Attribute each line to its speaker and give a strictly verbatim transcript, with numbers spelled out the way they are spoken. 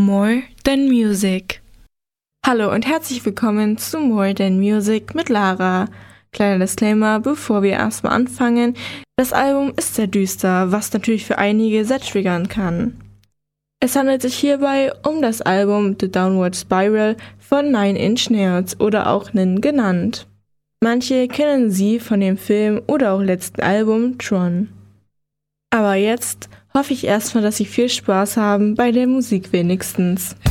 Speaker 1: More Than Music. Hallo und herzlich willkommen zu More Than Music mit Lara. Kleiner Disclaimer, bevor wir erstmal anfangen. Das Album ist sehr düster, was natürlich für einige sehr triggern kann. Es handelt sich hierbei um das Album The Downward Spiral von Nine Inch Nails oder auch Nin genannt. Manche kennen sie von dem Film oder auch letzten Album Tron. Aber jetzt hoffe ich erstmal, dass Sie viel Spaß haben bei der Musik wenigstens.